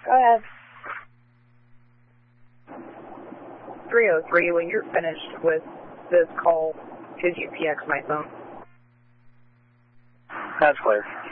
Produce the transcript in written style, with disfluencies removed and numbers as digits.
Go ahead. 303, when you're finished with this call, could you PX my phone? That's clear.